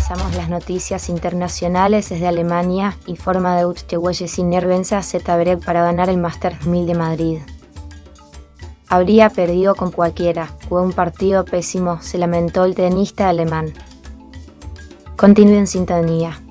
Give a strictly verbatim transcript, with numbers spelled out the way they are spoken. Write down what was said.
Repasamos las noticias internacionales desde Alemania. Informa de Utstehuelle sin Nervenza Zverev para ganar el Masters mil de Madrid. Habría perdido con cualquiera, fue un partido pésimo, se lamentó el tenista alemán. Continúe en sintonía.